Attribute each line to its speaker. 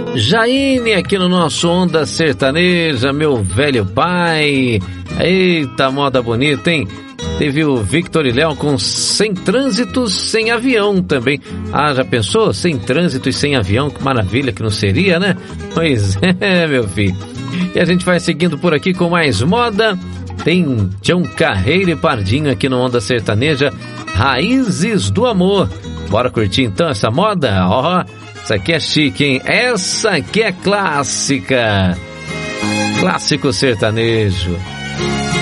Speaker 1: Jaine aqui no nosso Onda Sertaneja, meu velho pai. Eita, moda bonita, hein? Teve o Victor e Léo com Sem Trânsito, Sem Avião também. Ah, já pensou? Sem trânsito e sem avião, que maravilha que não seria, né? Pois é, meu filho. E a gente vai seguindo por aqui com mais moda. Tem Tião Carreiro e Pardinho aqui no Onda Sertaneja, Raízes do Amor. Bora curtir então essa moda? Ó, essa aqui é chique, hein? Essa aqui é clássica. Clássico sertanejo.